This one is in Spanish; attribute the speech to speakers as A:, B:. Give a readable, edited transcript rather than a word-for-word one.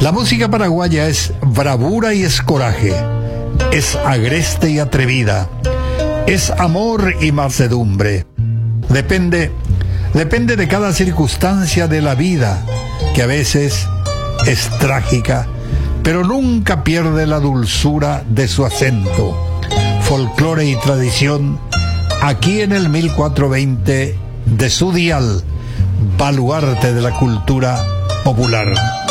A: La música paraguaya es bravura y es coraje, es agreste y atrevida, es amor y mansedumbre. Depende de cada circunstancia de la vida, que a veces es trágica, pero nunca pierde la dulzura de su acento. Folclore y tradición, aquí en el 1420 de su dial, baluarte de la cultura popular.